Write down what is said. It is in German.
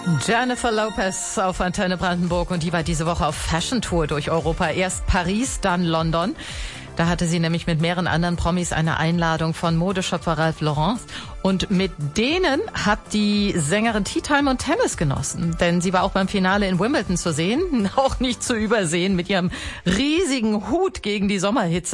Jennifer Lopez auf Antenne Brandenburg, und die war diese Woche auf Fashion Tour durch Europa. Erst Paris, dann London. Da hatte sie nämlich mit mehreren anderen Promis eine Einladung von Modeschöpfer Ralph Lauren. Und mit denen hat die Sängerin Tea Time und Tennis genossen. Denn sie war auch beim Finale in Wimbledon zu sehen. Auch nicht zu übersehen mit ihrem riesigen Hut gegen die Sommerhitze.